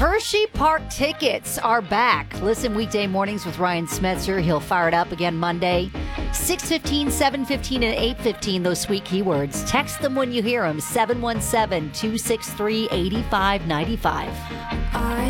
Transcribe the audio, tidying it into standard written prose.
Hershey Park tickets are back. Listen weekday mornings with Ryan Smetzer. He'll fire it up again Monday. 6:15, 7:15, and 8:15, those sweet keywords. Text them when you hear them. 717-263-8595.